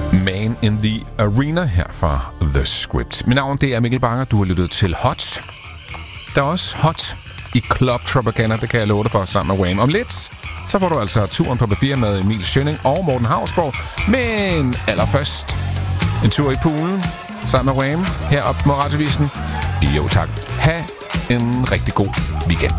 Man in the Arena her fra The Script. Mit navn det er Mikkel Banger. Du har lyttet til Hot. Der er også Hot i Club Tropicana, det kan jeg love dig for, sammen med Wham. Om lidt, så får du altså turen på papir med Emil Schønning og Morten Hausborg. Men allerførst en tur i poolen sammen med Wham heroppe på Radiovisen. Jo tak. Ha' en rigtig god weekend.